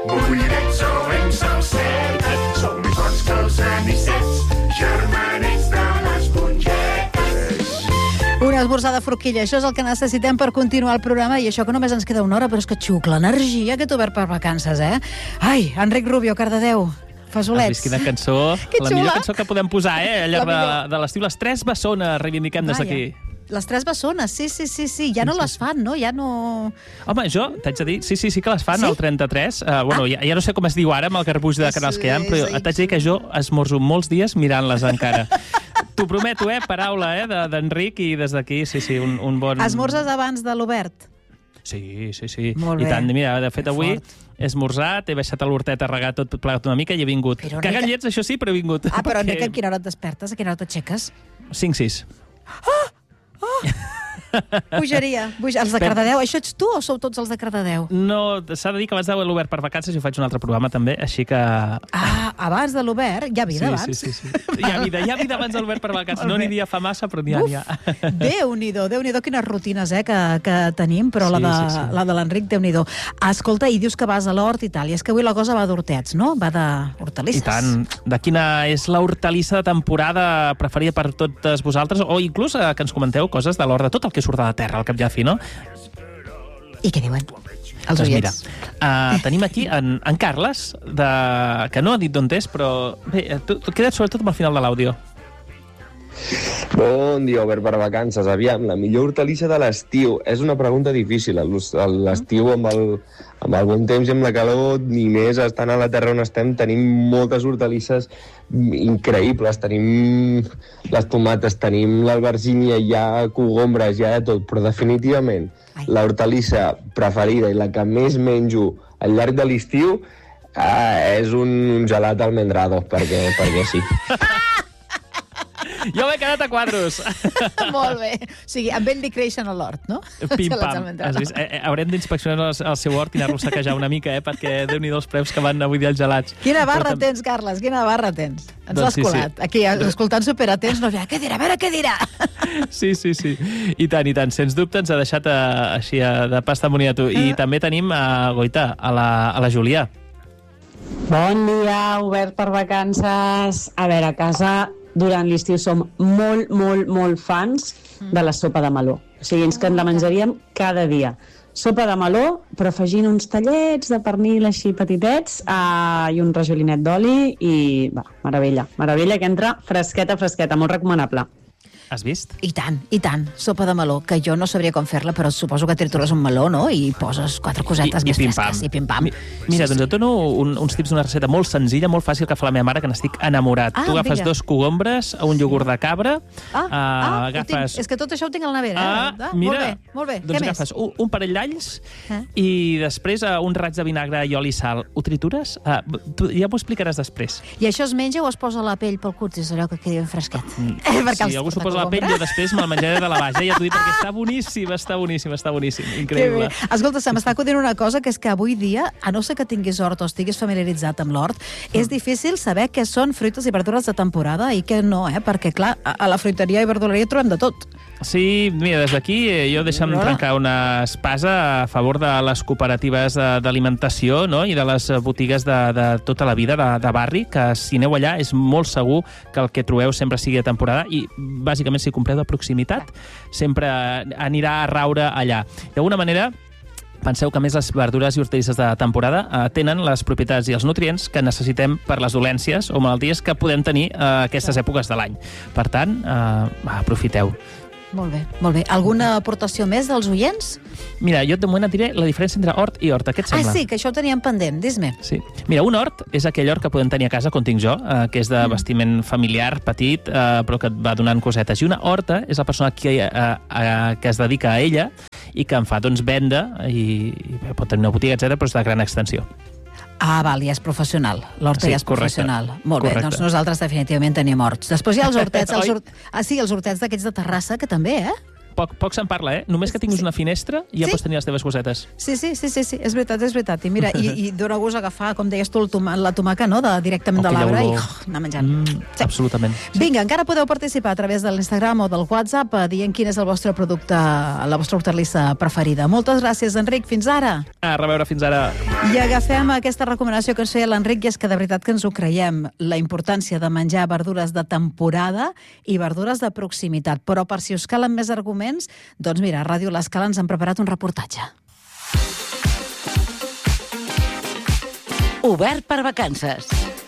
Bullets o en salsetes, som més forts que els anicets, germanets de les mongetes. Una esmorzar de forquilla, això és el que necessitem per continuar el programa, i això que només ens queda una hora, però és que xucla energia aquest Obert per Vacances, eh? Ai, Enric Rubio, Cardedeu, Fesolets. Has vist quina cançó? Que la xula. millor cançó que podem posar, al llarg de l'estiu. Les 3 bessones reivindiquem des d'aquí. Les 3 bessones, sí. Ja no les fan, no? Ja no... Home, jo t'haig de dir, sí que les fan, al 33. Bueno, ja no sé com es diu ara amb el garbuix de canals que hi ha, però t'haig de dir que jo esmorzo molts dies mirant-les encara. T'ho prometo, paraula d'Enric, i des d'aquí, sí, un bon... Esmorzes abans de l'Obert? Sí. Molt bé. I tant, mira, de fet avui he esmorzat, he baixat a l'hortet a regar tot plegat una mica i he vingut. Cagant llets, això sí, però he vingut. Però Enric, a quina hora et despertes? A quina hora t'aixeques? 5-6. Bogeria. Els de Cardedeu. Això ets tu o sou tots els de Cardedeu? No, s'ha de dir que abans de l'Obert per Vacances jo faig un altre programa també, així que... Abans de l'Obert? Hi ha vida abans? Sí. Hi ha vida abans de l'Obert per Vacances. No n'hi dia fa massa, però n'hi ha. Déu-n'hi-do, quines rutines que tenim, però la de l'Enric, Déu-n'hi-do. Escolta, i dius que vas a l'hort i tal, i és que avui la cosa va d'hortets, no? Va d'hortalisses. I tant. De quina és l'hortalissa de temporada preferida per totes vosaltres? O inclús que ens comenteu coses de l'hort, de tot el que surt de la terra, al cap i a fi, no? I què diuen? Els oients. Mira, tenim aquí en Carles, que no ha dit d'on és, però bé, tu queda't sobretot amb el final de l'àudio. Bon dia, Obert per Vacances. Aviam, la millor hortalissa de l'estiu. És una pregunta difícil. L'estiu, amb el bon temps i amb la calor, ni més estant a la terra on estem, tenim moltes hortalisses increïbles. Tenim les tomates, tenim l'albergínia, hi ha cogombres, hi ha de tot, però definitivament l'hortalissa preferida i la que més menjo al llarg de l'estiu és un gelat almendrado, perquè sí. Jo m'he quedat a quadros. Molt bé. O sigui, amb ell li creixen a l'hort, no? Pim-pam. Has vist? Haurem d'inspeccionar el seu hort i anar-lo a saquejar una mica, perquè Déu-n'hi-do els preus que van avui dir els gelats. Quina barra tens, Carles? Quina barra tens? Ens l'has colat. Aquí, escoltant superatents, no què dirà? A veure què dirà. Sí. I tant. Sens dubte ens ha deixat així de pasta moniato. I també tenim a Goita, a la Julià. Bon dia, Obert per Vacances. A veure, a casa durant l'estiu som molt fans de la sopa de meló. O sigui, ens la menjaríem cada dia. Sopa de meló, però afegint uns tallets de pernil així petitets i un rajolinet d'oli i, meravella, que entra fresqueta, molt recomanable. Has vist? I tant, sopa de meló, que jo no sabria com fer-la, però suposo que tritures un meló, no? I poses 4 cosetes més fresques i pim-pam. Mira, doncs et dono uns tips d'una recepta molt senzilla, molt fàcil, que fa la meva mare, que n'estic enamorat. Tu agafes 2 cogombres, un iogurt de cabra, agafes... És que tot això ho tinc a la nevera. Mira, molt bé. Doncs agafes un parell d'alls i després un raig de vinagre i oli i sal. Ho tritures? Ja m'ho explicaràs després. I això es menja o es posa a la pell pel curt? És allò que quedi ben fresquet. Si algú s'ho posa a la pell, jo després me'l menjaré de la baixa, ja t'ho dic, perquè està boníssim, increïble. Escolta, se m'està acudint una cosa, que és que avui dia, a no ser que tinguis hort o estiguis familiaritzat amb l'hort, és difícil saber què són fruites i verdures de temporada i què no, perquè clar, a la fruiteria i verduleria trobem de tot. Sí, mira, des d'aquí jo deixa'm trencar una espasa a favor de les cooperatives d'alimentació, no? I de les botigues de tota la vida de barri, que si aneu allà és molt segur que el que trobeu sempre sigui de temporada i bàsicament si compreu de proximitat sempre anirà a raure allà. D'alguna manera, penseu que més les verdures i hortalisses de temporada tenen les propietats i els nutrients que necessitem per les dolències o malalties que podem tenir a aquestes èpoques de l'any. Per tant, aprofiteu. Molt bé. Alguna aportació més dels oients? Mira, jo de moment et diré la diferència entre hort i horta. Què et sembla? Sí, que això ho teníem pendent. Dis-me. Sí. Mira, un hort és aquell hort que podem tenir a casa, com tinc jo, que és de bastiment familiar, petit, però que et va donant cosetes. I una horta és la persona que es dedica a ella i que en fa venda i pot tenir una botiga, etc., però és de gran extensió. Val, ja és professional. L'horta ja és professional. Molt bé, doncs nosaltres definitivament tenim horts. Després hi ha els hortets, els hortets d'aquests de Terrassa, que també, Poc se'n parla, Només que tinguis una finestra ja pots tenir les teves cosetes. Sí, és veritat. I mira, i dona gust agafar, com deies tu, la tomaca, no?, directament de l'arbre i anar menjant. Absolutament. Vinga, encara podeu participar a través de l'Instagram o del WhatsApp dient quin és el vostre producte, la vostra hortalissa preferida. Moltes gràcies, Enric. Fins ara. A reveure, fins ara. I agafem aquesta recomanació que ens feia l'Enric, i és que de veritat que ens ho creiem, la importància de menjar verdures de temporada i verdures de proximitat. Però per si us calen més arguments, doncs mira, a Ràdio L'Escala ens han preparat un reportatge. Obert per vacances.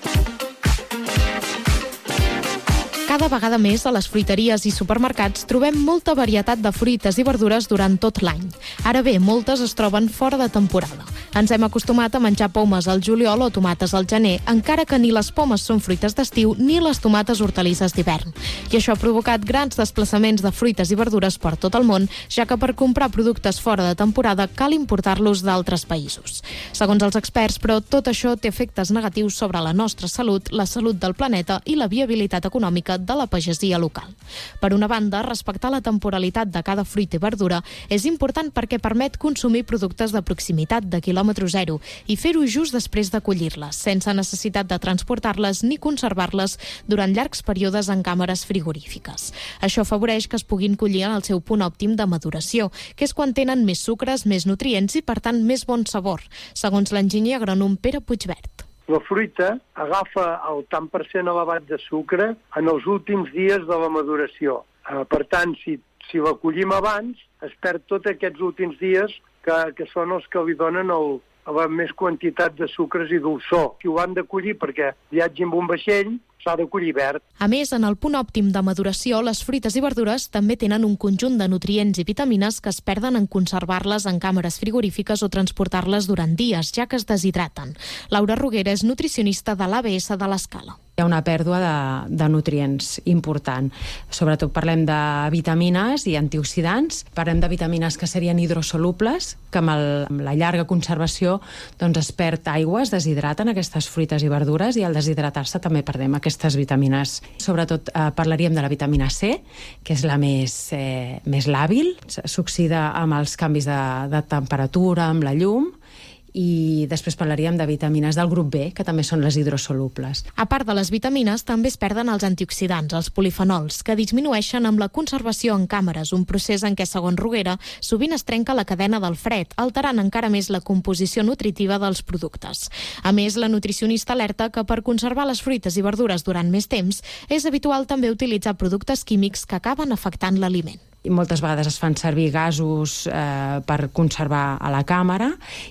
Cada vegada més a les fruiteries i supermercats trobem molta varietat de fruites i verdures durant tot l'any. Ara bé, moltes es troben fora de temporada. Ens hem acostumat a menjar pomes al juliol o tomates al gener, encara que ni les pomes són fruites d'estiu ni les tomates hortalisses d'hivern. I això ha provocat grans desplaçaments de fruites i verdures per tot el món, ja que per comprar productes fora de temporada cal importar-los d'altres països. Segons els experts, però, tot això té efectes negatius sobre la nostra salut, la salut del planeta i la viabilitat econòmica de la pagesia local. Per una banda, respectar la temporalitat de cada fruita i verdura és important perquè permet consumir productes de proximitat de quilòmetre zero i fer-ho just després de collir-les, sense necessitat de transportar-les ni conservar-les durant llargs períodes en càmeres frigorífiques. Això afavoreix que es puguin collir en el seu punt òptim de maduració, que és quan tenen més sucres, més nutrients i, per tant, més bon sabor, segons l'enginyer agrònom Pere Puigvert. La fruita agafa el tant per cent elevat de sucre en els últims dies de la maduració. Per tant, si la collim abans, es perd tots aquests últims dies que són els que li donen la més quantitat de sucres i dolçor. Si ho han de collir perquè viatgi amb un vaixell, s'ha de collir verd. A més, en el punt òptim de maduració, les fruites i verdures també tenen un conjunt de nutrients i vitamines que es perden en conservar-les en càmeres frigorífiques o transportar-les durant dies, ja que es deshidraten. Laura Roguera és nutricionista de l'ABS de l'Escala. Hi ha una pèrdua de nutrients important. Sobretot parlem de vitamines i antioxidants. Parlem de vitamines que serien hidrosolubles, que amb la llarga conservació doncs es perd aigua, es deshidraten aquestes fruites i verdures, i al deshidratar-se també perdem aquestes vitamines. Sobretot parlaríem de la vitamina C, que és la més làbil, s'oxida amb els canvis de temperatura, amb la llum, i després parlaríem de vitamines del grup B, que també són les hidrosolubles. A part de les vitamines, també es perden els antioxidants, els polifenols, que disminueixen amb la conservació en càmeres, un procés en què, segons Roguera, sovint es trenca la cadena del fred, alterant encara més la composició nutritiva dels productes. A més, la nutricionista alerta que per conservar les fruites i verdures durant més temps, és habitual també utilitzar productes químics que acaben afectant l'aliment. I moltes vegades es fan servir gasos per conservar a la càmera,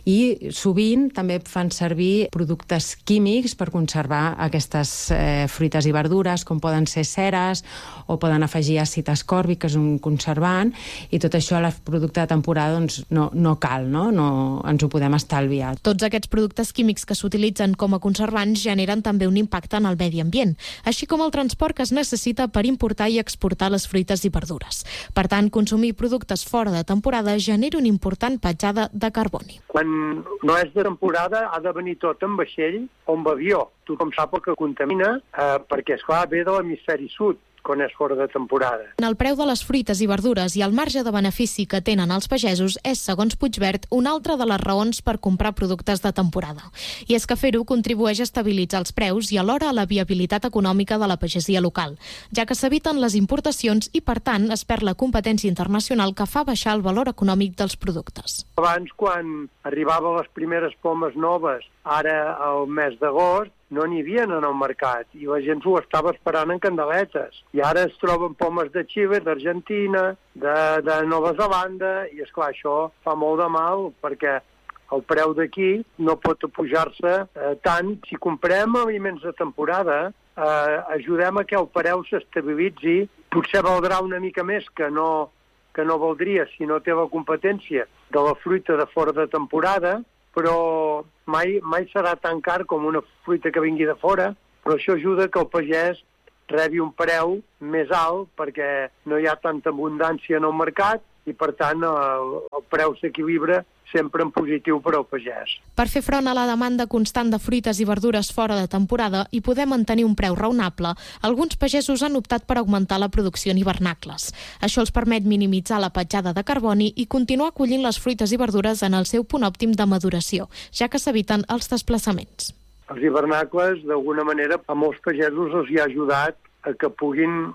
i sovint també fan servir productes químics per conservar aquestes fruites i verdures, com poden ser ceres, o poden afegir àcid ascòrbic, que és un conservant, i tot això al producte de temporada doncs, no cal, no ens ho podem estalviar. Tots aquests productes químics que s'utilitzen com a conservants generen també un impacte en el medi ambient, així com el transport que es necessita per importar i exportar les fruites i verdures. Per tant, consumir productes fora de temporada genera una important petjada de carboni. Quan no és de temporada, ha de venir tot en vaixell o amb avió. Tothom sap que contamina perquè, esclar, ve de l'hemisferi sud, quan és fora de temporada. El preu de les fruites i verdures i el marge de benefici que tenen els pagesos és, segons Puigvert, una altra de les raons per comprar productes de temporada. I és que fer-ho contribueix a estabilitzar els preus i alhora a la viabilitat econòmica de la pagesia local, ja que s'eviten les importacions i, per tant, es perd la competència internacional que fa baixar el valor econòmic dels productes. Abans, quan arribaven les primeres pomes noves, ara al mes d'agost, no n'hi havia en el mercat i la gent s'ho estava esperant en candeletes. I ara es troben pomes de Xile, d'Argentina, de Nova Zelanda, i esclar, això fa molt de mal perquè el preu d'aquí no pot pujar-se tant. Si comprem aliments de temporada, ajudem a que el preu s'estabilitzi. Potser valdrà una mica més que no valdria si no té la competència de la fruita de fora de temporada, però mai serà tan car com una fruita que vingui de fora, però això ajuda que el pagès rebi un preu més alt perquè no hi ha tanta abundància en el mercat i, per tant, el preu s'equilibra sempre en positiu per al pagès. Per fer front a la demanda constant de fruites i verdures fora de temporada i poder mantenir un preu raonable, alguns pagesos han optat per augmentar la producció en hivernacles. Això els permet minimitzar la petjada de carboni i continuar collint les fruites i verdures en el seu punt òptim de maduració, ja que s'eviten els desplaçaments. Els hivernacles, d'alguna manera, a molts pagesos els hi ha ajudat a que puguin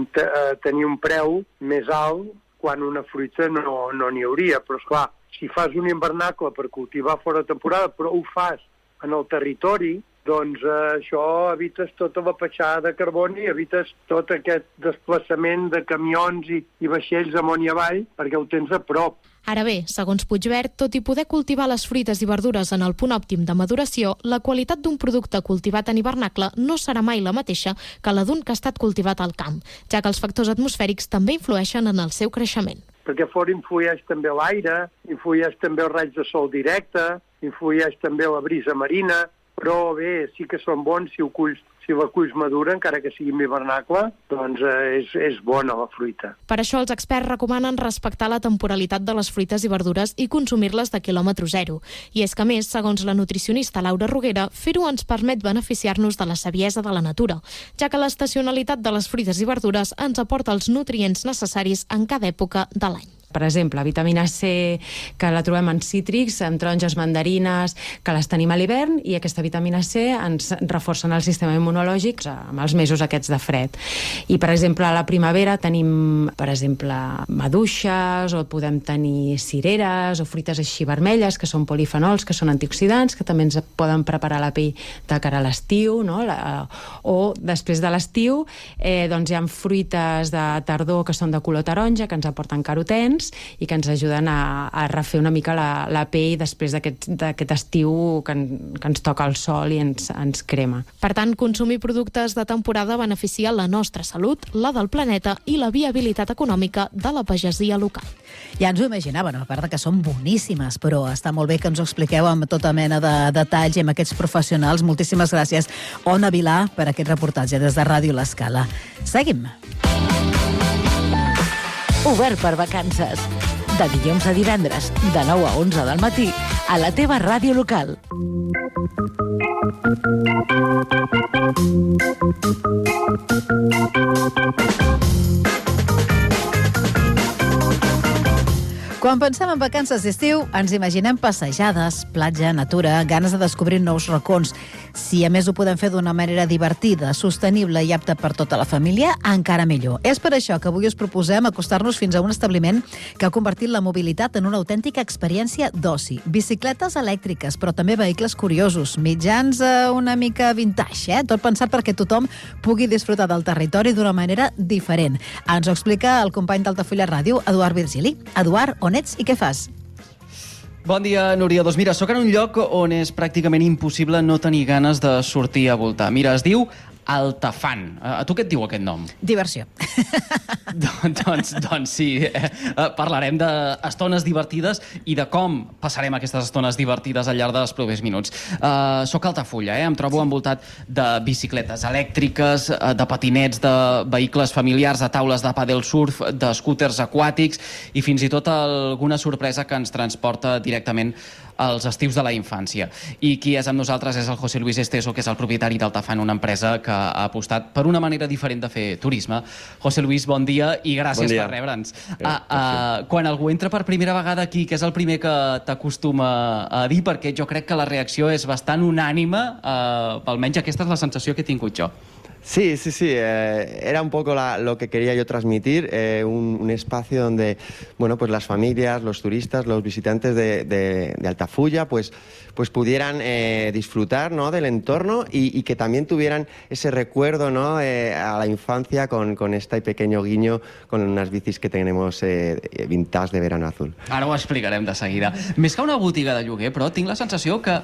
tenir un preu més alt quan una fruita no n'hi hauria. Però, esclar, si fas un hivernacle per cultivar fora de temporada, però ho fas en el territori, doncs això evites tota la petjada de carboni, evites tot aquest desplaçament de camions i vaixells amunt i avall, perquè ho tens a prop. Ara bé, segons Puigverd, tot i poder cultivar les fruites i verdures en el punt òptim de maduració, la qualitat d'un producte cultivat en hivernacle no serà mai la mateixa que la d'un que ha estat cultivat al camp, ja que els factors atmosfèrics també influeixen en el seu creixement. Perquè fora influeix també l'aire, influeix també el raig de sol directe, influeix també la brisa marina, però bé, sí que són bons si la culls madura, encara que sigui en hivernacle, doncs és bona la fruita. Per això els experts recomanen respectar la temporalitat de les fruites i verdures i consumir-les de quilòmetre zero. I és que, a més, segons la nutricionista Laura Roguera, fer-ho ens permet beneficiar-nos de la saviesa de la natura, ja que l'estacionalitat de les fruites i verdures ens aporta els nutrients necessaris en cada època de l'any. Per exemple, vitamina C, que la trobem en cítrics, en taronges, mandarines, que les tenim a l'hivern, i aquesta vitamina C ens reforça el sistema immunològic amb els mesos aquests de fred. I, per exemple, a la primavera tenim, per exemple, maduixes, o podem tenir cireres, o fruites així vermelles, que són polifenols, que són antioxidants, que també ens poden preparar la pell de cara a l'estiu, no? O després de l'estiu, doncs hi ha fruites de tardor que són de color taronja, que ens aporten carotens, i que ens ajuden a refer una mica la pell després d'aquest estiu que ens toca el sol i ens crema. Per tant, consumir productes de temporada beneficia la nostra salut, la del planeta i la viabilitat econòmica de la pagesia local. Ja ens ho imaginaven, a part que són boníssimes, però està molt bé que ens ho expliqueu amb tota mena de detalls i amb aquests professionals. Moltíssimes gràcies, Ona Vilà, per aquest reportatge des de Ràdio L'Escala. Seguim. Obert per vacances. De dilluns a divendres, de 9 a 11 del matí, a la teva ràdio local. Quan pensem en vacances d'estiu, ens imaginem passejades, platja, natura, ganes de descobrir nous racons. Si a més ho podem fer d'una manera divertida, sostenible i apta per tota la família, encara millor. És per això que avui us proposem acostar-nos fins a un establiment que ha convertit la mobilitat en una autèntica experiència d'oci. Bicicletes elèctriques, però també vehicles curiosos, mitjans una mica vintage, tot pensat perquè tothom pugui disfrutar del territori d'una manera diferent. Ens ho explica el company d'Altafulla Ràdio, Eduard Virgili. Eduard, on ets i què fas? Bon dia, Núria. Doncs mira, sóc en un lloc on és pràcticament impossible no tenir ganes de sortir a voltar. Mira, es diu Altafan. A tu què et diu aquest nom? Diversió. Doncs sí, parlarem d'estones divertides i de com passarem aquestes estones divertides al llarg dels propers minuts. Soc a Altafulla, em trobo envoltat de bicicletes elèctriques, de patinets, de vehicles familiars, de taules de pàdel surf, de scooters aquàtics i fins i tot alguna sorpresa que ens transporta directament als estius de la infància. I qui és amb nosaltres és el José Luis Esteso, que és el propietari d'Altafan, una empresa que ha apostat per una manera diferent de fer turisme. José Luis, bon dia i gràcies per rebre'ns. Quan algú entra per primera vegada aquí, què és el primer que t'acostuma a dir? Perquè jo crec que la reacció és bastant unànime, almenys aquesta és la sensació que he tingut jo. Sí, era un poco lo que quería yo transmitir, un espacio donde, bueno, pues las familias, los turistas, los visitantes de Altafulla, pues pudieran disfrutar, ¿no?, del entorno y que también tuvieran ese recuerdo, ¿no?, a la infancia con este pequeño guiño con unas bicis que tenemos vintage de verano azul. Ara ho explicarem de seguida. Més que una botiga de lloguer, però tinc la sensació que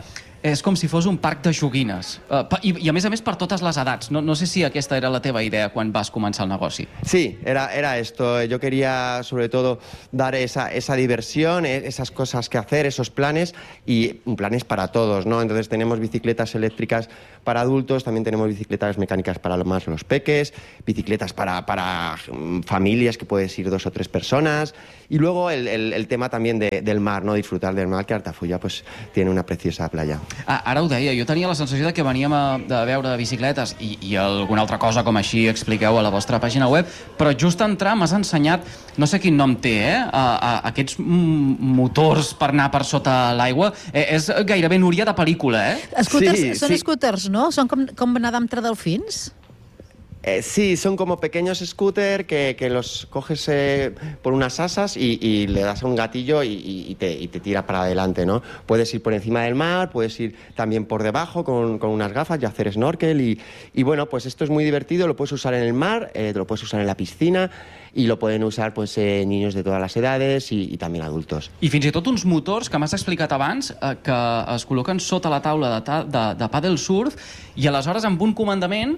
és com si fos un parc de joguines. I a més per totes les edats. No sé si aquesta era la teva idea quan vas començar el negoci. Sí, era esto. Yo quería sobre todo dar esa diversión, esas cosas que hacer, esos planes y planes para todos, ¿no? Entonces tenemos bicicletas eléctricas para adultos, también tenemos bicicletas mecánicas para los peques, bicicletas para familias que puedes ir 2 o 3 personas y luego el tema también del mar, ¿no? Disfrutar del mar, que Altafulla pues tiene una preciosa playa. Ara ho deia, jo tenia la sensació que veníem de veure bicicletes i alguna altra cosa com així expliqueu a la vostra pàgina web, però just entrar m'has ensenyat, no sé quin nom té, aquests motors per anar per sota l'aigua. És gairebé Núria de pel·lícula, Són scooters, no? Són com anar d'amtre delfins? Sí, son como pequeños scooters que los coges por unas asas y le das a un gatillo y te tira para adelante, ¿no? Puedes ir por encima del mar, puedes ir también por debajo con unas gafas y hacer snorkel y bueno, pues esto es muy divertido, lo puedes usar en el mar, lo puedes usar en la piscina i lo poden usar pues, niños de todas las edades y también adultos. I fins i tot uns motors que m'has explicat abans que es col·loquen sota la taula de paddle surf i aleshores amb un comandament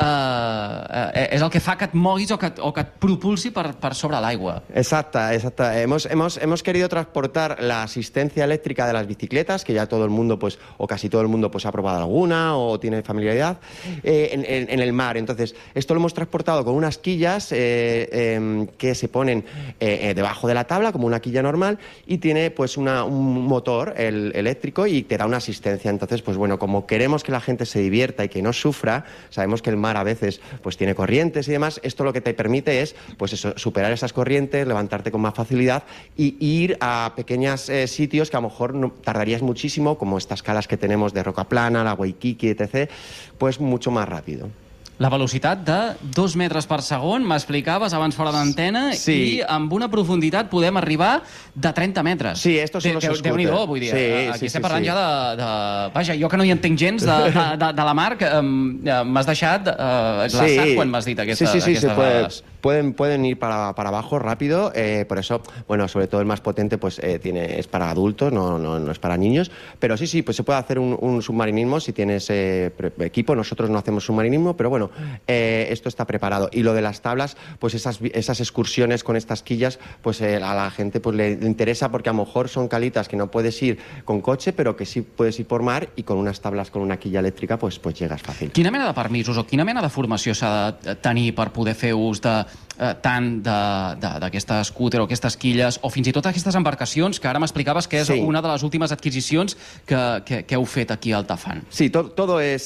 és el que fa que et moguis o que et propulsi per sobre l'aigua. Exacta. Hemos querido transportar la asistencia eléctrica de las bicicletas, que ya todo el mundo, pues, o casi todo el mundo pues, ha probado alguna o tiene familiaridad, en el mar. Entonces, esto lo hemos transportado con unas quillas que se ponen debajo de la tabla, como una quilla normal, y tiene pues un motor eléctrico y te da una asistencia. Entonces, pues bueno, como queremos que la gente se divierta y que no sufra, sabemos que el mar a veces pues tiene corrientes y demás, esto lo que te permite es pues eso, superar esas corrientes, levantarte con más facilidad y ir a pequeños sitios que a lo mejor no tardarías muchísimo, como estas calas que tenemos de Roca Plana, la Waikiki, etc., pues mucho más rápido. La velocitat de 2 metres per segon, m'explicaves abans fora d'antena, i amb una profunditat podem arribar de 30 metres. Sí, estos son los scooters. Déu-n'hi-do, vull dir. Aquí estem parlant ja de... Vaja, jo que no hi entenc gens de la mar, m'has deixat glaçat quan m'has dit aquesta vegades. Pueden ir para abajo rápido, por eso, bueno, sobre todo el más potente pues es para adultos, no es para niños, pero sí, pues se puede hacer un submarinismo si tienes equipo. Nosotros no hacemos submarinismo, pero bueno, esto está preparado. Y lo de las tablas, pues esas excursiones con estas quillas, pues a la gente pues le interesa porque a lo mejor son calitas que no puedes ir con coche, pero que sí puedes ir por mar y con unas tablas con una quilla elèctrica pues llegas fàcil. Quina mena de permisos o quina mena de formació s'ha de tenir per poder fer ús tant d'aquesta scooter o aquestes quilles o fins i tot aquestes embarcacions que ara m'explicaves que és una de les últimes adquisicions que heu fet aquí al Altafan? Sí, todo es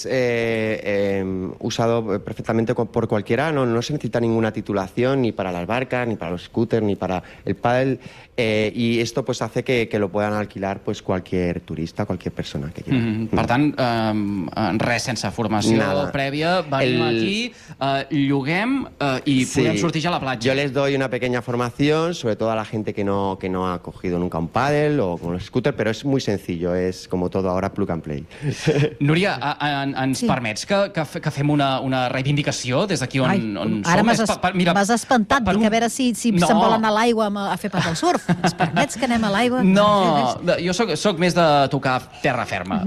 usado perfectamente por cualquiera, no se necesita ninguna titulación ni para las barcas, ni para los scooters, ni para el paddle, y esto pues hace que lo puedan alquilar pues cualquier turista, cualquier persona que quiera. Per tant, res sense formació prèvia, venim aquí, lloguem i podem sortir ja a la platja. Yo les doy una pequeña formación, sobre todo a la gente que no ha cogido nunca un paddle o un scooter, pero es muy sencillo, es como todo ahora plug and play. Núria, ens permets que fem una reivindicació des d'aquí on som? Ara m'has espantat, dic a veure si se'n vol anar a l'aigua a fer paddle surf. Ens permets que anem a l'aigua? No, jo soc més de tocar terra ferma.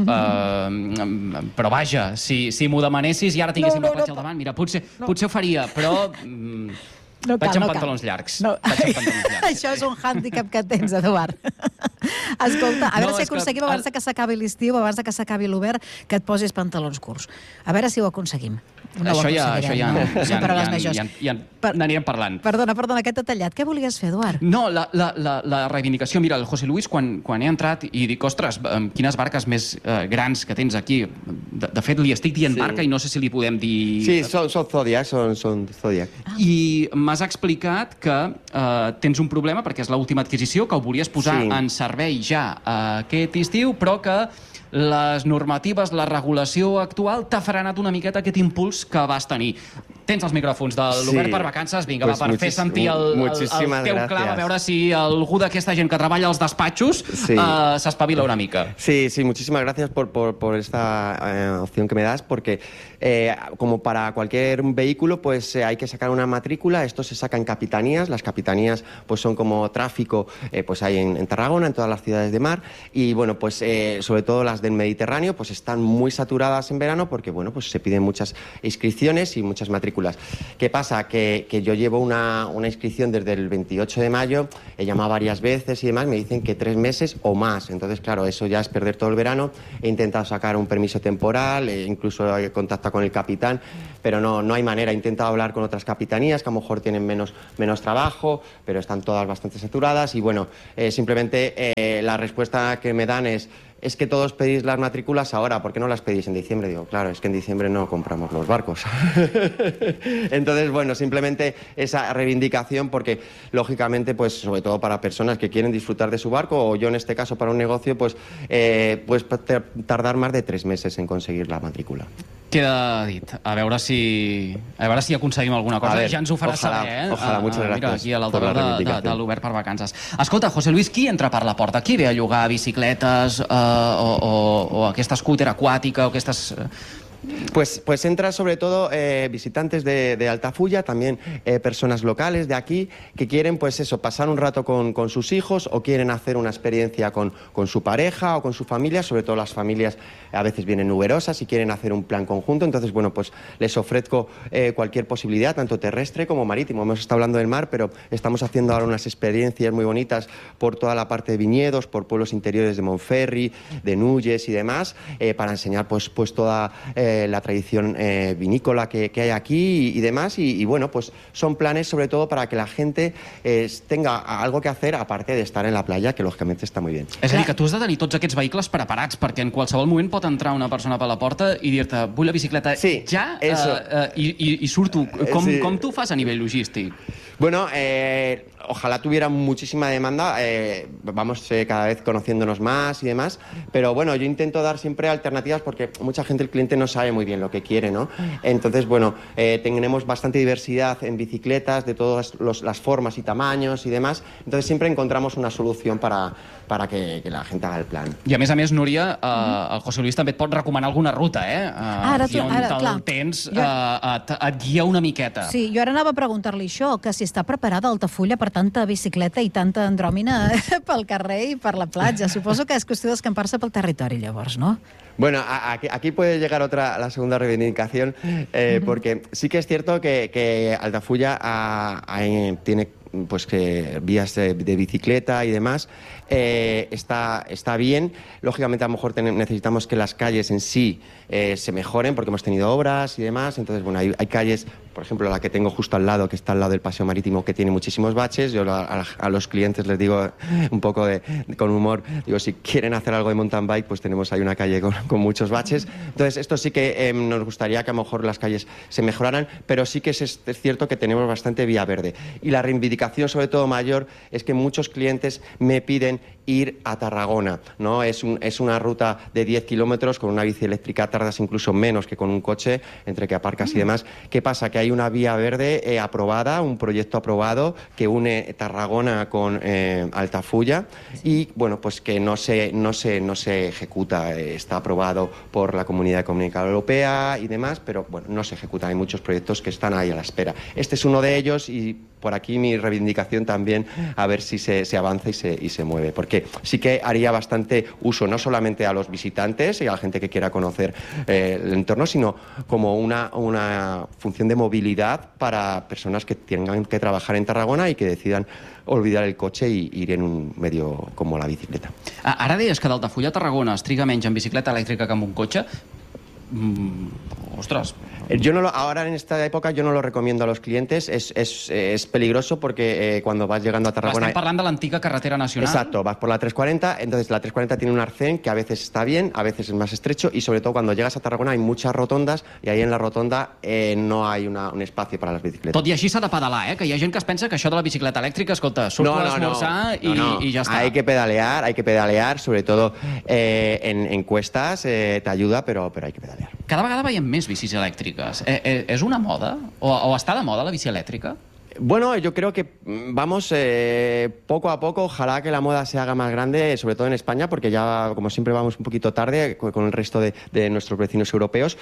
Però vaja, si m'ho demanessis i ara tinguéssim la platja al davant, mira, potser ho faria, però... Vaig amb pantalons llargs. Això és un hàndicap que tens, Eduard. Escolta, a veure si aconseguim abans que s'acabi l'estiu, abans que s'acabi l'hivern, que et posis pantalons curts. A veure si ho aconseguim. Això ja n'anirem parlant. Perdona, que t'he tallat. Què volies fer, Eduard? No, la reivindicació. Mira, el José Luis, quan he entrat i dic, ostres, quines barques més grans que tens aquí. De fet, li estic dient barca i no sé si li podem dir... Sí, són Zodiac, són Zodiac. I m'has explicat que tens un problema, perquè és l'última adquisició, que ho volies posar en servei ja aquest estiu, però que les normatives, la regulació actual t'ha frenat una miqueta aquest impuls que vas tenir. tens els micròfons de l'Obert per Vacances. Vinga, pues per fer sentir el teu clam, a veure si algú d'aquesta gent que treballa als despatxos s'espavila una mica. Sí, muchísimas gracias por esta opción que me das, porque como para cualquier vehículo, pues hay que sacar una matrícula. Esto se saca en capitanías. Las capitanías pues son como tráfico, pues hay en Tarragona, en todas las ciudades de mar, y bueno, pues sobre todo las del Mediterráneo, pues están muy saturadas en verano porque, bueno, pues se piden muchas inscripciones y muchas matrículas. ¿Qué pasa? Que yo llevo una inscripción desde el 28 de mayo, he llamado varias veces y demás, me dicen que 3 meses o más. Entonces, claro, eso ya es perder todo el verano. He intentado sacar un permiso temporal, incluso he contactado con el capitán, pero no hay manera. He intentado hablar con otras capitanías que a lo mejor tienen menos trabajo, pero están todas bastante saturadas y, bueno, simplemente la respuesta que me dan es que todos pedís las matrículas ahora, ¿por qué no las pedís en diciembre? Digo, claro, es que en diciembre no compramos los barcos. Entonces, bueno, simplemente esa reivindicación, porque lógicamente, pues sobre todo para personas que quieren disfrutar de su barco, o yo en este caso para un negocio, pues tardar más de 3 meses en conseguir la matrícula. Queda dit. A veure si aconseguim alguna cosa. Ja ens ho farà saber, Ojalà, muchas gracias. Mira, aquí a l'altaveu de l'Obert per Vacances. Escolta, José Luis, qui entra per la porta? Qui ve a llogar bicicletes o aquesta scooter aquàtica o aquestes... Pues entra sobre todo visitantes de Altafulla, también personas locales de aquí que quieren, pues eso, pasar un rato con sus hijos o quieren hacer una experiencia con su pareja o con su familia. Sobre todo las familias a veces vienen numerosas y quieren hacer un plan conjunto. Entonces, bueno, pues les ofrezco cualquier posibilidad, tanto terrestre como marítimo. Hemos estado hablando del mar, pero estamos haciendo ahora unas experiencias muy bonitas por toda la parte de viñedos, por pueblos interiores de Montferri, de Nulles y demás, para enseñar pues toda la tradición vinícola que hay aquí y demás, y bueno, pues son planes sobre todo para que la gente tenga algo que hacer aparte de estar en la playa, que lògicament està molt bé. És a dir, que tu has de tenir tots aquests vehicles preparats, perquè en qualsevol moment pot entrar una persona per la porta i dir-te, vull la bicicleta ja, i surto. Com tu fas a nivell logístic? Bueno, ojalá tuviera muchísima demanda, vamos cada vez conociéndonos más y demás, pero bueno, yo intento dar siempre alternativas porque mucha gente, el cliente no sabe muy bien lo que quiere, ¿no? Entonces, bueno, tenemos bastante diversidad en bicicletas de todas las formas y tamaños y demás, entonces siempre encontramos una solución para que la gent haga el plan. I a més, Núria, el José Luis també et pot recomanar alguna ruta, aquí on te'l tens, et guia una miqueta. Sí, jo ara anava a preguntar-li això, que si està preparada Altafulla per tanta bicicleta i tanta andròmina pel carrer i per la platja. Suposo que és qüestió d'escampar-se pel territori, llavors, no? Bueno, aquí puede llegar la segunda reivindicación, porque sí que es cierto que Altafulla tiene pues que vías de bicicleta y demás, está bien. Lógicamente a lo mejor necesitamos que las calles en sí se mejoren porque hemos tenido obras y demás. Entonces, bueno, hay calles, por ejemplo, la que tengo justo al lado, que está al lado del paseo marítimo, que tiene muchísimos baches. Yo a los clientes les digo un poco con humor, digo, si quieren hacer algo de mountain bike, pues tenemos ahí una calle con muchos baches. Entonces, esto sí que nos gustaría que a lo mejor las calles se mejoraran, pero sí que es cierto que tenemos bastante vía verde. Y la reivindicación, sobre todo mayor, es que muchos clientes me piden ir a Tarragona, ¿no? Es una ruta de 10 kilómetros, con una bici eléctrica tardas incluso menos que con un coche, entre que aparcas y demás. ¿Qué pasa? Que hay una vía verde aprobada, un proyecto aprobado que une Tarragona con Altafulla y, bueno, pues que no se ejecuta. Está aprobado por la Comunidad Económica Europea y demás, pero, bueno, no se ejecuta. Hay muchos proyectos que están ahí a la espera. Este es uno de ellos y por aquí mi reivindicación también, a ver si se avanza y se mueve, porque sí que haría bastante uso, no solamente a los visitantes y a la gente que quiera conocer el entorno, sino como una función de movilidad para personas que tengan que trabajar en Tarragona y que decidan olvidar el coche i ir en un medio como la bicicleta. Ara deies que d'Altafulla a Tarragona es triga menys en bicicleta elèctrica que en un cotxe. Ostras. Ahora en esta época yo no lo recomiendo a los clientes, es peligroso porque cuando vas llegando a Tarragona... Estem parlant de l'antiga carretera nacional. Exacto, vas por la 340, entonces la 340 tiene un arcén que a veces está bien, a veces es más estrecho y sobre todo cuando llegas a Tarragona hay muchas rotondas y ahí en la rotonda no hay un espacio para las bicicletas. Tot i així s'ha de pedalar, que hi ha gent que es pensa que això de la bicicleta elèctrica, escolta, surto a esmorzar i ja està. Hay que pedalear, sobre todo en cuestas te ayuda, pero hay que pedalear. Cada vegada veiem més bicis elèctriques. És una moda? O està de moda la bici elèctrica? Bueno, yo creo que vamos poco a poco, ojalá que la moda se haga más grande, sobre todo en España, porque ya, como siempre, vamos un poquito tarde con el resto de nuestros vecinos europeos.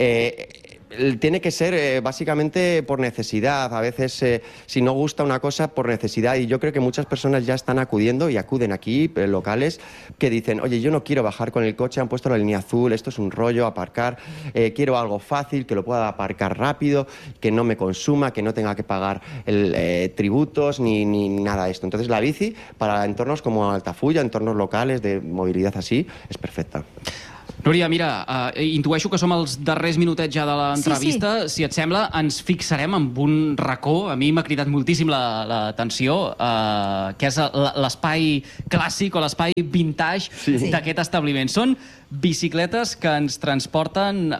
Tiene que ser básicamente por necesidad. A veces, si no gusta una cosa, por necesidad. Y yo creo que muchas personas ya están acudiendo y acuden aquí, locales, que dicen, oye, yo no quiero bajar con el coche, han puesto la línea azul, esto es un rollo, aparcar, quiero algo fácil, que lo pueda aparcar rápido, que no me consuma, que no tenga que pagar tributos ni nada de esto. Entonces la bici, para entornos como Altafulla, entornos locales de movilidad así, es perfecta. Núria, mira, intueixo que som als darrers minutets ja de l'entrevista. Sí. Si et sembla, ens fixarem en un racó. A mi m'ha cridat moltíssim l'atenció, que és l'espai clàssic o l'espai vintage d'aquest establiment. Són bicicletes que ens transporten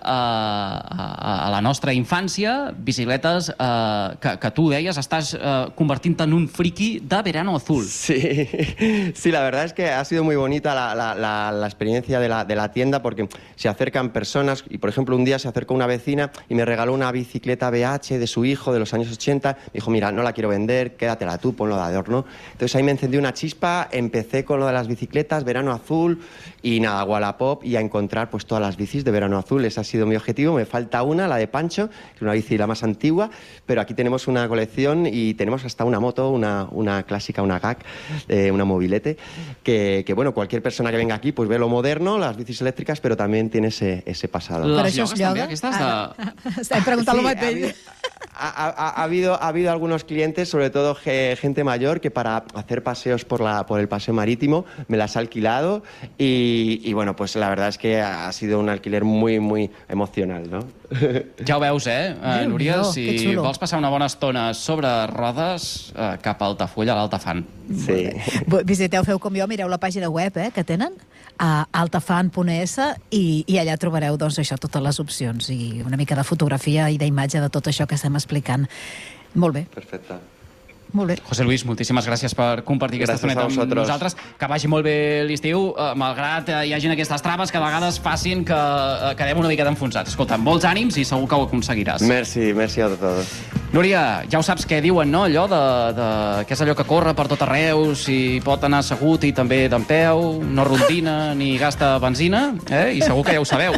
a la nostra infància, bicicletes que tu deies, estàs convertint-te en un friki de Verano Azul. Sí, la verdad es que ha sido muy bonita la experiencia de la tienda, porque se acercan personas y, por ejemplo, un día se acercó una vecina y me regaló una bicicleta BH de su hijo de los años 80. Me dijo, mira, no la quiero vender, quédatela tú, ponlo de adorno. Entonces ahí me encendió una chispa, empecé con lo de las bicicletas, Verano Azul y nada, Wallapop, y a encontrar pues todas las bicis de Verano Azul. Ese ha sido mi objetivo. Me falta una, la de Pancho, que es una bici la más antigua, pero aquí tenemos una colección y tenemos hasta una moto, una clásica, una GAC, una mobilete, que bueno, cualquier persona que venga aquí pues ve lo moderno, las bicis eléctricas, pero también tiene ese pasado. Però això és ioga? Estem preguntant el mateix. Ha habido algunos clientes, sobre todo gente mayor, que para hacer paseos por el paseo marítimo me las ha alquilado y bueno, pues la verdad es que ha sido un alquiler muy, muy emocional, ¿no? Ja ho veus, Núria? Si vols passar una bona estona sobre rodes, cap a Altafulla, a l'Altafan. Sí. Visiteu, feu com jo, mireu la pàgina web que tenen, a altafan.es, i allà trobareu doncs, això, totes les opcions i una mica de fotografia i d'imatge de tot això que estem explicant. Molt bé. Perfecte. Molt bé. José Luis, moltíssimes gràcies per compartir aquesta estoneta amb nosaltres. Que vagi molt bé l'estiu, malgrat hi hagin aquestes traves que a vegades facin que quedem una miqueta enfonsats. Escolta, molts ànims i segur que ho aconseguiràs. Merci a todos. Núria, ja ho saps què diuen, no? Allò que és allò que corre per tot arreu, si pot anar assegut i també d'empeu, no rontina ni gasta benzina, i segur que ja ho sabeu.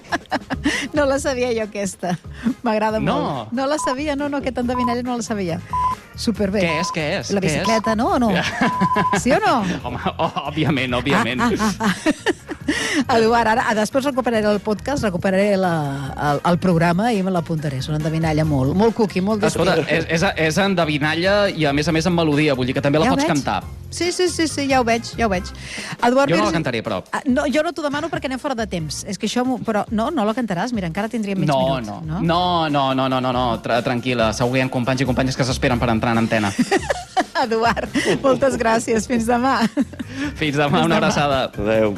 No la sabia jo, aquesta. M'agrada molt. No la sabia, no, aquest endevinall no la sabia. Superbé. Què és? La bicicleta, no o no? Sí o no? Home, òbviament. Eduard, ara després recuperaré el podcast, recuperaré el programa i me l'apuntaré. És una endevinalla molt cookie, molt d'estil. Escolta, és endevinalla i a més amb melodia, vull dir que també la pots cantar. Sí, ja ho veig. Eduard, jo no la cantaré, però. No, jo no t'ho demano perquè anem fora de temps. És que això... Però no la cantaràs? Mira, encara tindríem mig minut. No, tranquil·la. Segur que hi ha companys i companyes que s'esperen per entrar en antena. Eduard, moltes gràcies. Fins demà. Fins demà, una abraçada. Adéu.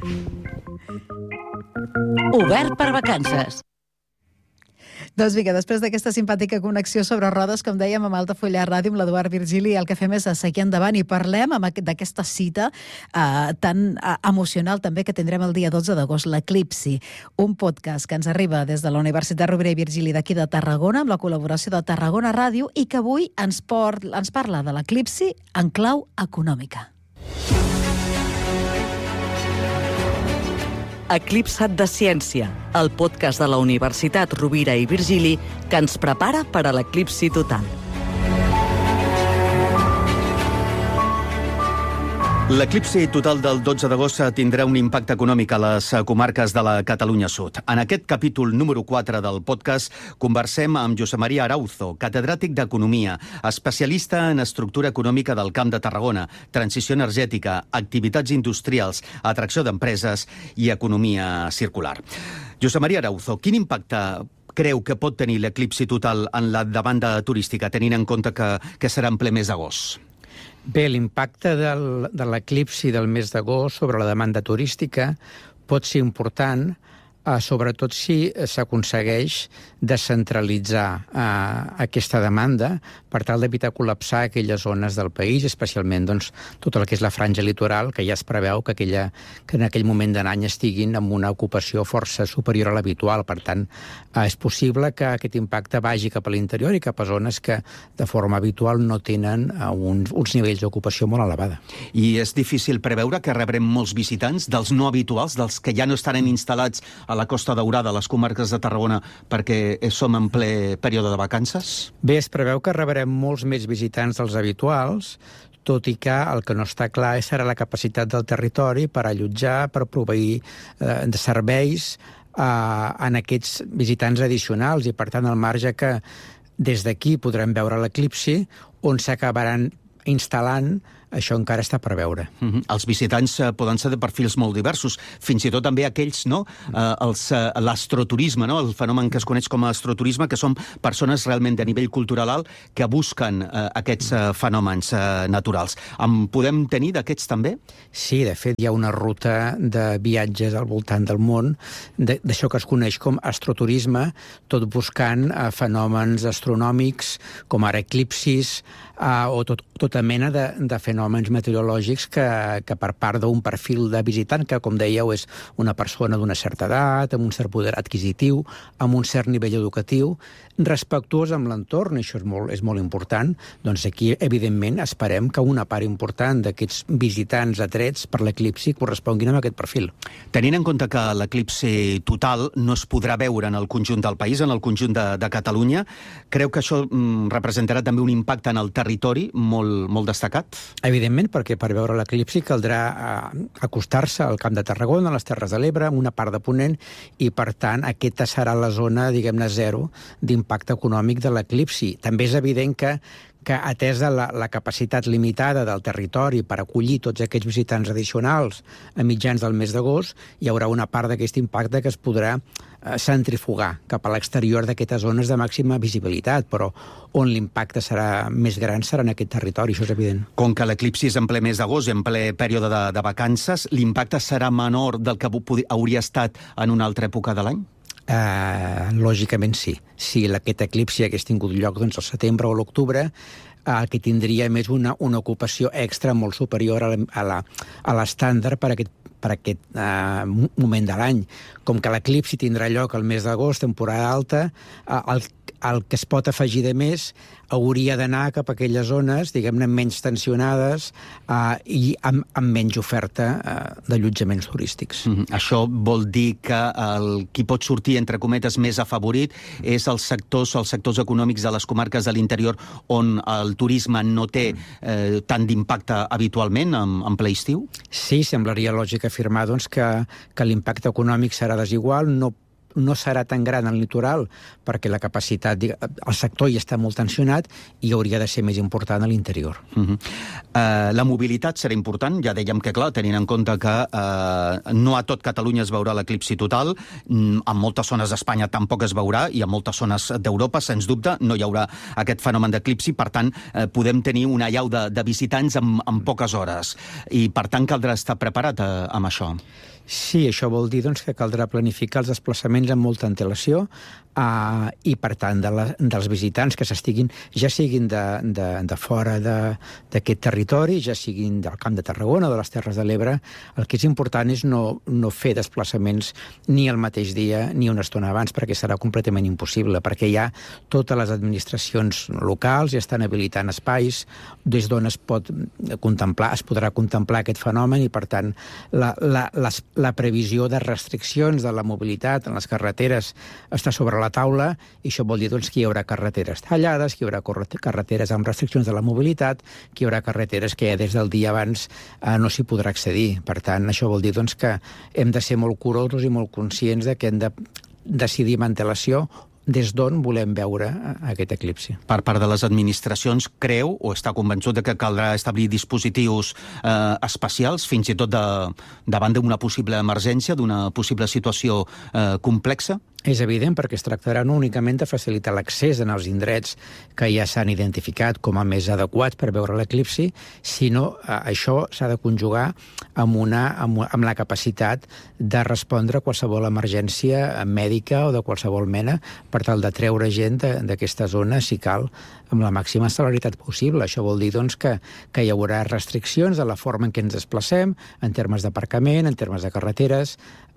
Obert per vacances. Doncs vinga, després d'aquesta simpàtica connexió sobre rodes, com dèiem, amb Altafulla Ràdio, amb l'Eduard Virgili, el que fem és seguir endavant i parlem d'aquesta cita tan emocional també que tindrem el dia 12 d'agost, l'Eclipsi, un podcast que ens arriba des de la Universitat Rovira i Virgili d'aquí de Tarragona, amb la col·laboració de Tarragona Ràdio, i que avui ens parla de l'Eclipsi en clau econòmica. Eclipsat de Ciència, el podcast de la Universitat Rovira i Virgili que ens prepara per a l'eclipsi total. L'eclipsi total del 12 d'agost tindrà un impacte econòmic a les comarques de la Catalunya Sud. En aquest capítol número 4 del podcast conversem amb Josep Maria Arauzo, catedràtic d'Economia, especialista en estructura econòmica del Camp de Tarragona, transició energètica, activitats industrials, atracció d'empreses i economia circular. Josep Maria Arauzo, quin impacte creu que pot tenir l'eclipsi total en la demanda turística, tenint en compte que serà en ple mes d'agost? Bé, l'impacte de l'eclipsi del mes d'agost sobre la demanda turística pot ser important sobretot si s'aconsegueix descentralitzar aquesta demanda per tal d'evitar col·lapsar aquelles zones del país, especialment tot el que és la franja litoral, que ja es preveu que en aquell moment de l'any estiguin amb una ocupació força superior a l'habitual. Per tant, és possible que aquest impacte vagi cap a l'interior i cap a zones que de forma habitual no tenen uns nivells d'ocupació molt elevada. I és difícil preveure que rebrem molts visitants dels no habituals, dels que ja no estaran instal·lats a la Costa Daurada, a les comarques de Tarragona, perquè som en ple període de vacances? Bé, es preveu que rebrem molts més visitants dels habituals, tot i que el que no està clar serà la capacitat del territori per allotjar, per proveir de serveis en aquests visitants addicionals, i per tant el marge que des d'aquí podrem veure l'eclipsi, on s'acabaran instal·lant, això encara està per veure. Els visitants poden ser de perfils molt diversos, fins i tot també aquells, l'astroturisme, el fenomen que es coneix com a astroturisme, que són persones realment de nivell cultural alt que busquen aquests fenòmens naturals. En podem tenir d'aquests també? Sí, de fet hi ha una ruta de viatges al voltant del món, d'això que es coneix com astroturisme, tot buscant fenòmens astronòmics, com ara eclipsis, o tota mena de fenòmens meteorològics que per part d'un perfil de visitant, que com dèieu és una persona d'una certa edat, amb un cert poder adquisitiu, amb un cert nivell educatiu, respectuós amb l'entorn, i això és molt important, doncs aquí, evidentment, esperem que una part important d'aquests visitants atrets per l'eclipsi corresponguin amb aquest perfil. Tenint en compte que l'eclipsi total no es podrà veure en el conjunt del país, en el conjunt de Catalunya, creu que això representarà també un impacte en el territori molt destacat? Evidentment, perquè per veure l'eclipsi caldrà acostar-se al Camp de Tarragona, a les Terres de l'Ebre, una part de Ponent, i per tant aquesta serà la zona, diguem-ne, zero d'impacte econòmic de l'eclipsi. També és evident que atesa la capacitat limitada del territori per acollir tots aquests visitants addicionals a mitjans del mes d'agost, hi haurà una part d'aquest impacte que es podrà centrifugar cap a l'exterior d'aquestes zones de màxima visibilitat, però on l'impacte serà més gran serà en aquest territori, això és evident. Com que l'eclipsi és en ple mes d'agost i en ple període de vacances, l'impacte serà menor del que hauria estat en una altra època de l'any? Lògicament sí. Si aquest eclipsi hagués tingut lloc al setembre o l'octubre, el que tindria més una ocupació extra molt superior a l'estàndard per aquest moment de l'any. Com que l'eclipsi tindrà lloc al mes d'agost, temporada alta, el que es pot afegir de més hauria d'anar cap a aquelles zones, diguem-ne, menys tensionades i amb menys oferta d'allotjaments turístics. Això vol dir que qui pot sortir, entre cometes, més afavorit és els sectors econòmics de les comarques de l'interior on el turisme no té tant d'impacte habitualment en ple estiu? Sí, semblaria lògic afirmar que l'impacte econòmic serà desigual, no serà tan gran al litoral perquè la capacitat, el sector ja està molt tensionat i hauria de ser més important a l'interior. La mobilitat serà important, ja dèiem que clar, tenint en compte que no a tot Catalunya es veurà l'eclipsi total, en moltes zones d'Espanya tampoc es veurà i en moltes zones d'Europa, sens dubte, no hi haurà aquest fenomen d'eclipsi, per tant, podem tenir una allau de visitants en poques hores i per tant caldrà estar preparat amb això. Sí, això vol dir que caldrà planificar els desplaçaments amb molta antelació i, per tant, dels visitants que ja siguin de fora d'aquest territori, ja siguin del Camp de Tarragona o de les Terres de l'Ebre, el que és important és no fer desplaçaments ni el mateix dia ni una estona abans, perquè serà completament impossible, perquè ja totes les administracions locals ja estan habilitant espais des d'on es podrà contemplar aquest fenomen i, per tant, la previsió de restriccions de la mobilitat en les carreteres està sobre la taula i això vol dir que hi haurà carreteres tallades, que hi haurà carreteres amb restriccions de la mobilitat, que hi haurà carreteres que ja des del dia abans no s'hi podrà accedir. Per tant, això vol dir que hem de ser molt curosos i molt conscients que hem de decidir amb antelació des d'on volem veure aquest eclipsi. Per part de les administracions, creu o està convençut que caldrà establir dispositius especials, fins i tot davant d'una possible emergència, d'una possible situació complexa? És evident perquè es tractarà no únicament de facilitar l'accés en els indrets que ja s'han identificat com a més adequats per veure l'eclipsi, sinó això s'ha de conjugar amb la capacitat de respondre a qualsevol emergència mèdica o de qualsevol mena per tal de treure gent d'aquesta zona, si cal, amb la màxima celeritat possible. Això vol dir doncs, que hi haurà restriccions de la forma en què ens desplacem, en termes d'aparcament, en termes de carreteres,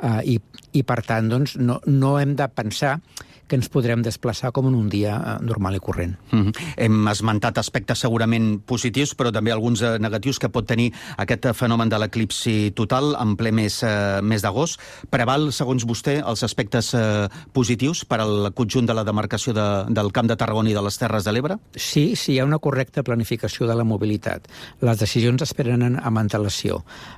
i per tant doncs, no hem de pensar que ens podrem desplaçar com en un dia normal i corrent. Hem esmentat aspectes segurament positius, però també alguns negatius que pot tenir aquest fenomen de l'eclipsi total en ple mes d'agost. Preval, segons vostè, els aspectes positius per al conjunt de la demarcació del Camp de Tarragona i de les Terres de l'Ebre? Sí, hi ha una correcta planificació de la mobilitat. Les decisions es prenen amb antelació.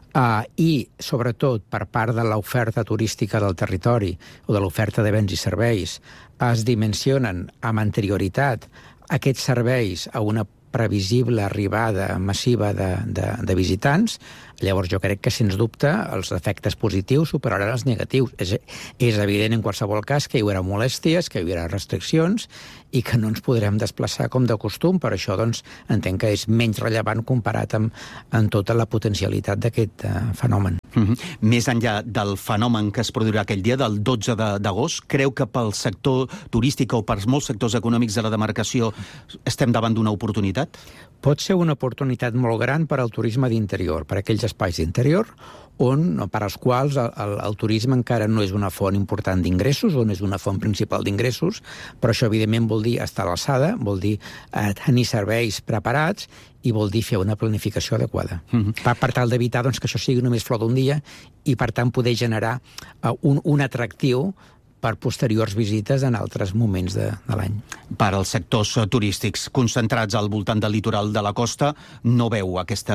I, sobretot, per part de l'oferta turística del territori o de l'oferta de béns i serveis, es dimensionen amb anterioritat aquests serveis a una previsible arribada massiva de visitants, llavors jo crec que, sens dubte, els efectes positius superaran els negatius. És evident en qualsevol cas que hi haurà molèsties, que hi haurà restriccions i que no ens podrem desplaçar com de costum. Per això doncs, entenc que és menys rellevant comparat amb tota la potencialitat d'aquest fenomen. Més enllà del fenomen que es produirà aquell dia, del 12 d'agost, creu que pel sector turístic o per molts sectors econòmics de la demarcació estem davant d'una oportunitat? Pot ser una oportunitat molt gran per al turisme d'interior, per aquells espais d'interior per als quals el turisme encara no és una font important d'ingressos, o no és una font principal d'ingressos, però això evidentment vol dir estar a l'alçada, vol dir tenir serveis preparats i vol dir fer una planificació adequada. Per tal d'evitar doncs, que això sigui només flor d'un dia i, per tant, poder generar un atractiu per posteriors visites en altres moments de l'any. Per als sectors turístics concentrats al voltant del litoral de la costa, no veu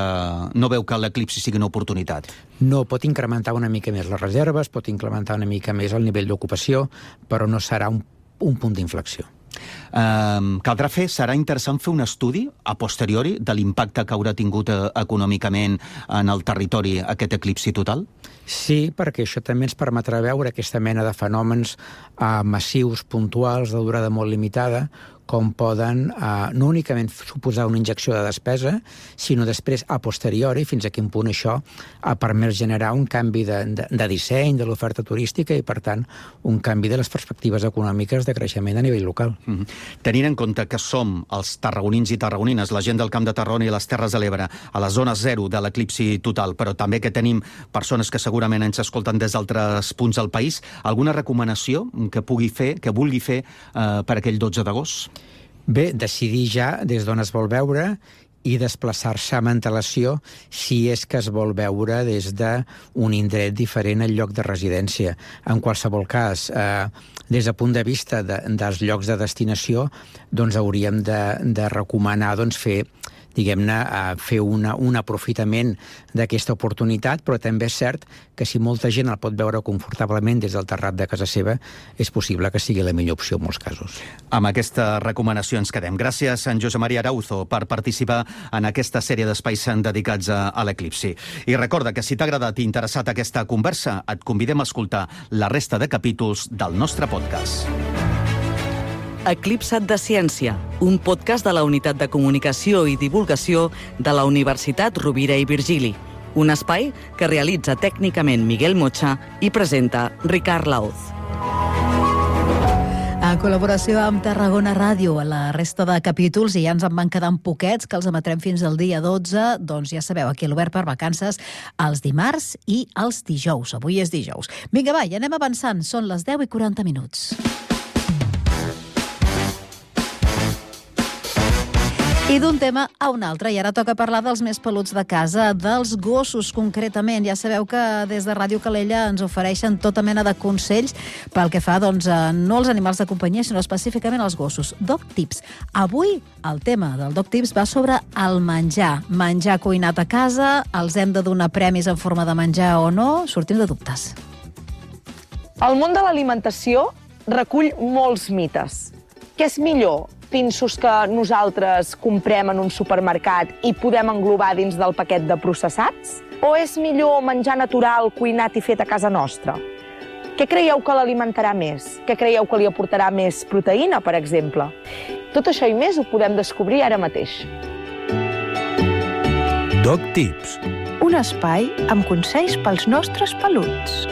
que l'eclipsi sigui una oportunitat? No, pot incrementar una mica més les reserves, pot incrementar una mica més el nivell d'ocupació, però no serà un punt d'inflexió. Serà interessant fer un estudi a posteriori de l'impacte que haurà tingut econòmicament en el territori aquest eclipsi total? Sí, perquè això també ens permetrà veure aquesta mena de fenòmens massius, puntuals, de durada molt limitada, com poden no únicament suposar una injecció de despesa, sinó després, a posteriori, fins a quin punt això ha permès generar un canvi de disseny de l'oferta turística i, per tant, un canvi de les perspectives econòmiques de creixement a nivell local. Tenint en compte que som els tarragonins i tarragonines, la gent del Camp de Tarragona i les Terres de l'Ebre, a la zona zero de l'eclipsi total, però també que tenim persones que segurament ens escolten des d'altres punts del país, alguna recomanació que vulgui fer per aquell 12 d'agost? Bé, decidir ja des d'on es vol veure i desplaçar-se amb antelació si és que es vol veure des d'un indret diferent al lloc de residència. En qualsevol cas, des del punt de vista dels llocs de destinació, doncs hauríem de recomanar fer un aprofitament d'aquesta oportunitat, però també és cert que si molta gent el pot veure confortablement des del terrat de casa seva, és possible que sigui la millor opció en molts casos. Amb aquesta recomanació ens quedem. Gràcies, en Josep Maria Arauzo, per participar en aquesta sèrie d'espais dedicats a l'eclipsi. I recorda que si t'ha agradat i interessat aquesta conversa, et convidem a escoltar la resta de capítols del nostre podcast. Eclipsat de Ciència, un podcast de la Unitat de Comunicació i Divulgació de la Universitat Rovira i Virgili. Un espai que realitza tècnicament Miguel Mocha i presenta Ricard Laoz. En col·laboració amb Tarragona Ràdio, a la resta de capítols, i ja ens en van quedant poquets, que els emetrem fins al dia 12, doncs ja sabeu, aquí a l'Obert per Vacances, els dimarts i els dijous. Avui és dijous. Vinga, va, ja anem avançant. Són les 10:40. I d'un tema a un altre. I ara toca parlar dels més peluts de casa, dels gossos concretament. Ja sabeu que des de Ràdio Calella ens ofereixen tota mena de consells pel que fa, doncs, no als animals de companyia, sinó específicament als gossos. Dog Tips. Avui el tema del Dog Tips va sobre el menjar. Menjar cuinat a casa, els hem de donar premis en forma de menjar o no? Sortim de dubtes. El món de l'alimentació recull molts mites. Què és millor? Pinsos que nosaltres comprem en un supermercat i podem englobar dins del paquet de processats? O és millor menjar natural, cuinat i fet a casa nostra? Què creieu que l'alimentarà més? Què creieu que li aportarà més proteïna, per exemple? Tot això i més ho podem descobrir ara mateix. Dog Tips. Un espai amb consells pels nostres peluts.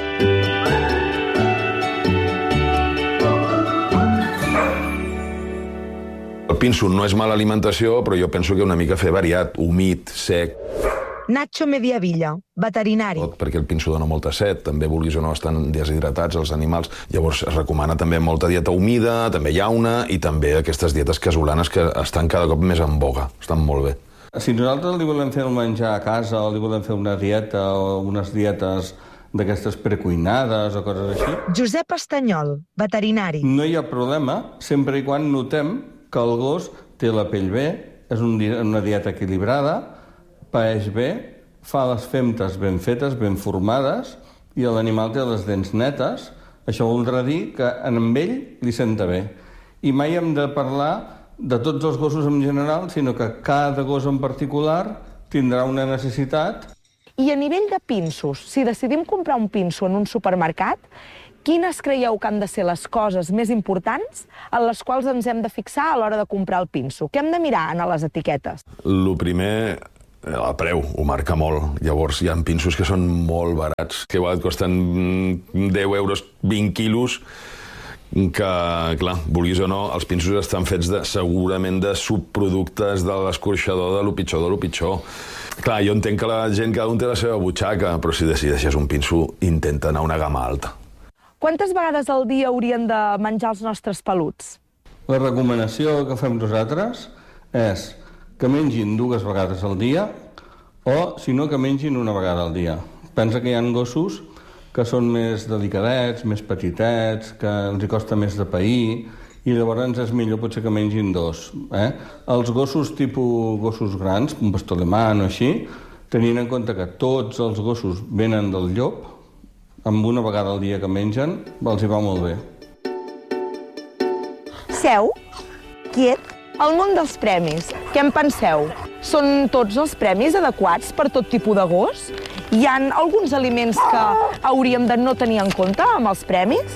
El pinso no és mala alimentació, però jo penso que una mica fer variat, humit, sec. Nacho Mediavilla, veterinari. Perquè el pinso dona molta set, també vulguis o no estan deshidratats els animals. Llavors es recomana també molta dieta humida, també llauna i també aquestes dietes casolanes que estan cada cop més en boga. Estan molt bé. Si nosaltres li volem fer el menjar a casa o li volem fer una dieta o unes dietes d'aquestes precuinades o coses així... Josep Estanyol, veterinari. No hi ha problema, sempre i quan notem que el gos té la pell bé, és una dieta equilibrada, paeix bé, fa les femtes ben fetes, ben formades, i l'animal té les dents netes. Això voldrà dir que amb ell li senta bé. I mai hem de parlar de tots els gossos en general, sinó que cada gos en particular tindrà una necessitat. I a nivell de pinsos, si decidim comprar un pinso en un supermercat, quines creieu que han de ser les coses més importants en les quals ens hem de fixar a l'hora de comprar el pinso? Què hem de mirar a les etiquetes? El primer, el preu, ho marca molt. Llavors hi ha pinsos que són molt barats, que igual et costen 10 euros, 20 quilos, que, clar, vulguis o no, els pinsos estan fets segurament de subproductes de l'escorxador de lo pitjor. Clar, jo entenc que la gent cada un té la seva butxaca, però si decideixes un pinso, intenta anar a una gamma alta. Quantes vegades al dia haurien de menjar els nostres peluts? La recomanació que fem nosaltres és que mengin 2 vegades al dia o, si no, que mengin 1 vegada al dia. Pensa que hi ha gossos que són més delicadets, més petitets, que els hi costa més de pair, i llavors és millor potser que mengin 2. Els gossos tipus gossos grans, un pastor alemany o així, tenint en compte que tots els gossos venen del llop, amb 1 vegada al dia que mengen, els hi va molt bé. Seu, quiet, el món dels premis. Què en penseu? Són tots els premis adequats per tot tipus de gos? Hi ha alguns aliments que hauríem de no tenir en compte amb els premis?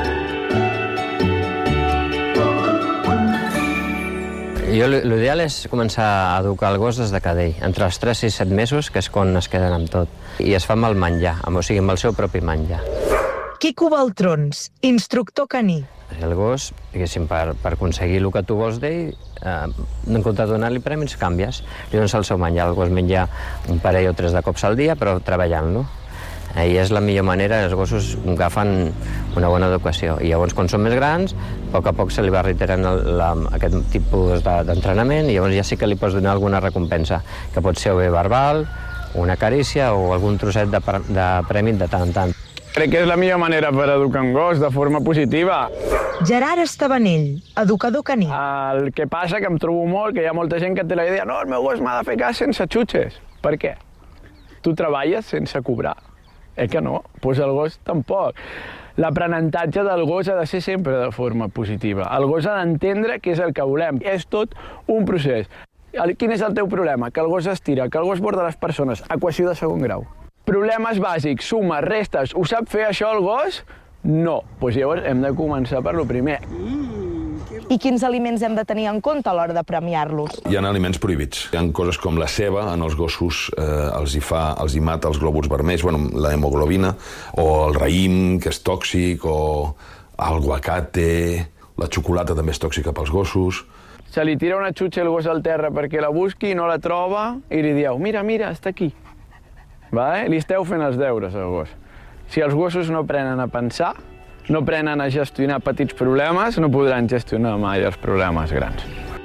Jo l'ideal és començar a educar el gos des de cadell, entre els 3 i 7 mesos, que és quan es queden amb tot. I es fa amb el menjar, o sigui, amb el seu propi menjar. Quico Baltrons, instructor caní. El gos, diguéssim, per aconseguir el que tu vols d'ell, en compte de donar-li premis, canvies. Li dones el seu menjar. El gos menja un parell o 3 de cops al dia, però treballant-lo. I és la millor manera, els gossos agafen una bona educació. I llavors, quan són més grans, a poc se li va reiterant aquest tipus d'entrenament i llavors ja sí que li pots donar alguna recompensa, que pot ser o bé verbal, una carícia o algun trosset de premi de tant en tant. Crec que és la millor manera per educar un gos, de forma positiva. Gerard Estabanell, educador caní. El que passa que em trobo molt que hi ha molta gent que té la idea no, el meu gos m'ha de fer cas sense xutxes. Per què? Tu treballes sense cobrar. Que no? Doncs el gos tampoc. L'aprenentatge del gos ha de ser sempre de forma positiva. El gos ha d'entendre què és el que volem. És tot un procés. Quin és el teu problema? Que el gos estira, que el gos borda les persones. Equació de 2º grau. Problemes bàsics, sumes, restes. Ho sap fer això el gos? No. Doncs llavors hem de començar per lo primer. I quins aliments hem de tenir en compte a l'hora de premiar-los? Hi ha aliments prohibits. Hi ha coses com la ceba, en els gossos els hi mata els glòbuls vermells, la hemoglobina, o el raïm, que és tòxic, o el aguacate, la xocolata també és tòxica pels gossos. Se li tira una xutxa al gos al terra perquè la busqui, no la troba, i li dieu, mira, està aquí. Li esteu fent els deures al gos. Si els gossos no aprenen a pensar, no aprenen a gestionar petits problemes, no podran gestionar mai els problemes grans.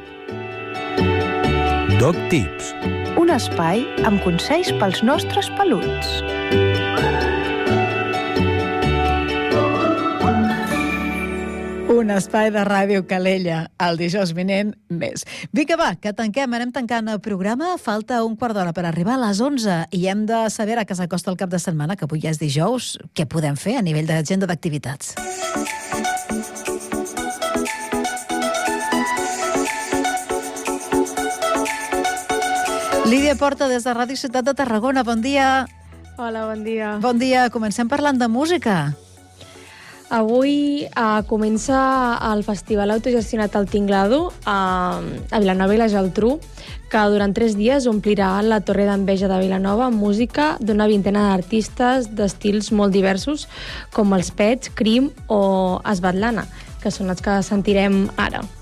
Dog Tips. Un espai amb consells pels nostres peluts. Un espai de Ràdio Calella, el dijous vinent més. Vinga, va, que tanquem, anem tancant el programa. Falta un quart d'hora per arribar a les 11 i hem de saber, a que s'acosta el cap de setmana, que avui ja és dijous, què podem fer a nivell d'agenda d'activitats. Lídia Porta, des de Ràdio Ciutat de Tarragona, bon dia. Hola, bon dia. Bon dia, comencem parlant de música. Avui comença el festival autogestionat al Tinglado a Vilanova i la Geltrú, que durant 3 dies omplirà la Torre d'Enveja de Vilanova amb música d'una vintena d'artistes d'estils molt diversos, com els Pets, Crim o Svetlana, que són els que sentirem ara.